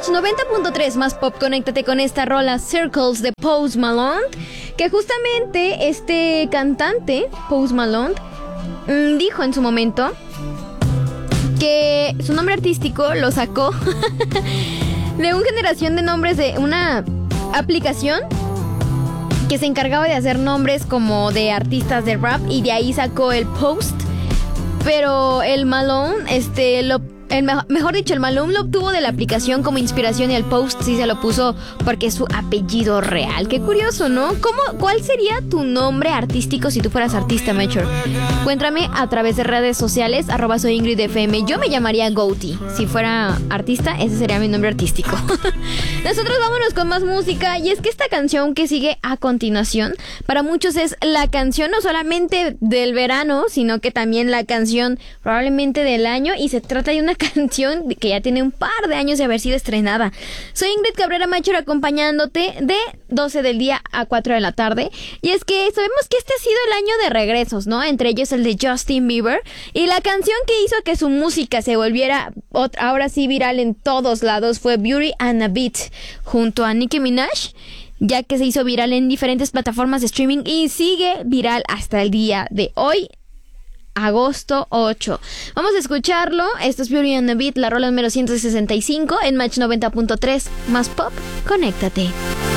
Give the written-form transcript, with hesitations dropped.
Match 90.3 más pop, conéctate con esta rola Circles de Post Malone, que justamente este cantante, Post Malone, dijo en su momento que su nombre artístico lo sacó de una generación de nombres de una aplicación que se encargaba de hacer nombres como de artistas de rap, y de ahí sacó el Post. Pero el Malone, mejor dicho, el Malone lo obtuvo de la aplicación como inspiración, y el Post sí se lo puso porque es su apellido real. Qué curioso, ¿no? ¿Cuál sería tu nombre artístico si tú fueras artista, Mature? Cuéntame a través de redes sociales, @soyingridfm. Yo me llamaría Goatee. Si fuera artista, ese sería mi nombre artístico. Nosotros vámonos con más música, y es que esta canción que sigue a continuación, para muchos es la canción no solamente del verano, sino que también la canción probablemente del año, y se trata de una canción que ya tiene un par de años de haber sido estrenada. Soy Ingrid Cabrera Macher, acompañándote de 12 del día a 4 de la tarde, y es que sabemos que este ha sido el año de regresos, ¿no? Entre ellos el de Justin Bieber, y la canción que hizo que su música se volviera ahora sí viral en todos lados fue Beauty and a Beat, junto a Nicki Minaj, ya que se hizo viral en diferentes plataformas de streaming y sigue viral hasta el día de hoy, agosto 8. Vamos a escucharlo. Esto es Beauty and the Beat, la rola número 165 en Match 90.3 más pop. Conéctate.